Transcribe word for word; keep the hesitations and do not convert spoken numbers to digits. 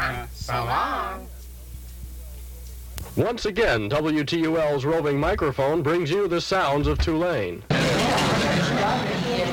So long. Once again, W T U L's roving microphone brings you the sounds of Tulane.